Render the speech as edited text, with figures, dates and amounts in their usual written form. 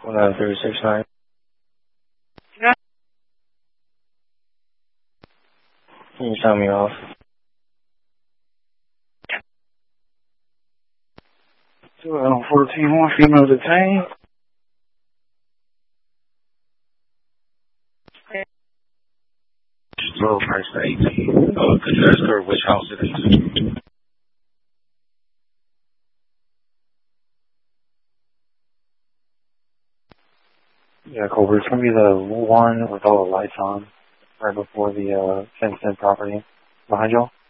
19369. Yeah. Can you sound me off? So, 14-1 female detained. Low price for 18. Could you ask her which house it is? Yeah, Cobra, it's going to be the one with all the lights on right before the fenced-in property behind y'all.